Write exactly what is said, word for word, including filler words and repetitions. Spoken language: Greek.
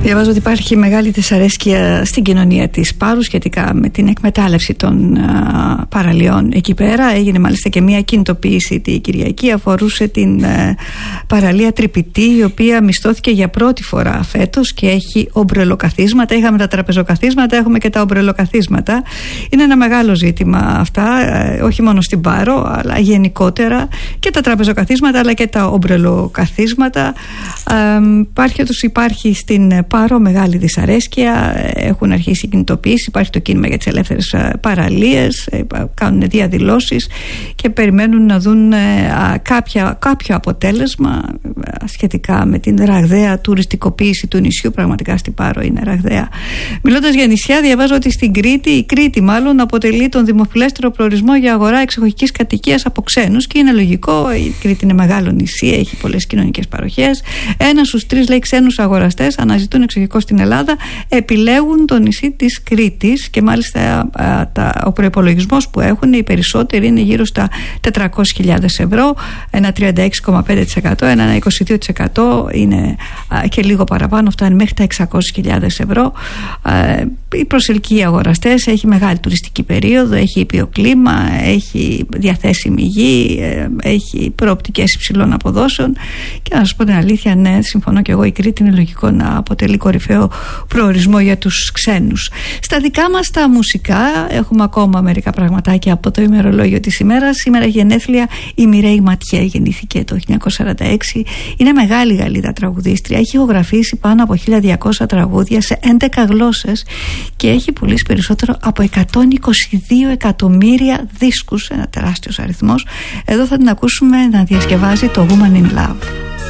Διαβάζω ότι υπάρχει μεγάλη δυσαρέσκεια στην κοινωνία της Πάρου σχετικά με την εκμετάλλευση των α, παραλιών εκεί πέρα. Έγινε μάλιστα και μια κινητοποίηση τη Κυριακή, αφορούσε την α, παραλία Τρυπητή, η οποία μισθώθηκε για πρώτη φορά φέτος και έχει ομπρελοκαθίσματα. Είχαμε τα τραπεζοκαθίσματα, έχουμε και τα ομπρελοκαθίσματα. Είναι ένα μεγάλο ζήτημα αυτά, α, όχι μόνο στην Πάρο, αλλά γενικότερα και τα τραπεζοκαθίσματα αλλά και τα ομπρελοκαθίσματα. Α, υπάρχει, υπάρχει στην Πάρο μεγάλη δυσαρέσκεια, έχουν αρχίσει οι κινητοποιήσεις, υπάρχει το κίνημα για τις ελεύθερες παραλίες, κάνουν διαδηλώσεις και περιμένουν να δουν κάποια, κάποιο αποτέλεσμα σχετικά με την ραγδαία τουριστικοποίηση του νησιού. Πραγματικά στην Πάρο είναι ραγδαία. Μιλώντας για νησιά, διαβάζω ότι στην Κρήτη, η Κρήτη μάλλον αποτελεί τον δημοφιλέστερο προορισμό για αγορά εξοχικής κατοικίας από ξένους, και είναι λογικό, η Κρήτη είναι μεγάλο νησί, έχει πολλές κοινωνικές παροχές. Ένα στους τρεις, λέει, ξένους αγοραστές αναζητούν εξοχικό στην Ελλάδα, επιλέγουν το νησί της Κρήτης, και μάλιστα α, τα, ο προϋπολογισμός που έχουν οι περισσότεροι είναι γύρω στα τετρακόσιες χιλιάδες ευρώ, ένα τριάντα έξι κόμμα πέντε τοις εκατό, ένα είκοσι δύο τοις εκατό είναι α, και λίγο παραπάνω, φτάνει μέχρι τα εξακόσιες χιλιάδες ευρώ. Α, οι προσελκύοι αγοραστές, έχει μεγάλη τουριστική περίοδο, έχει ήπιο κλίμα, έχει διαθέσιμη γη, έχει προοπτικές υψηλών αποδόσεων, και να σας πω την αλήθεια, ναι, συμφωνώ και εγώ, η Κρήτη είναι λογικό να αποτελεί κορυφαίο προορισμό για τους ξένους. Στα δικά μας τα μουσικά έχουμε ακόμα μερικά πραγματάκια από το ημερολόγιο της ημέρας. Σήμερα γενέθλια η Μιρέη Ματιέ, γεννήθηκε το χίλια εννιακόσια σαράντα έξι, είναι μεγάλη Γαλλίδα τραγουδίστρια, έχει ηχογραφήσει πάνω από χίλια διακόσια τραγούδια σε έντεκα γλώσσες και έχει πουλήσει περισσότερο από εκατόν είκοσι δύο εκατομμύρια δίσκους, ένα τεράστιος αριθμός. Εδώ θα την ακούσουμε να διασκευάζει το Woman in Love.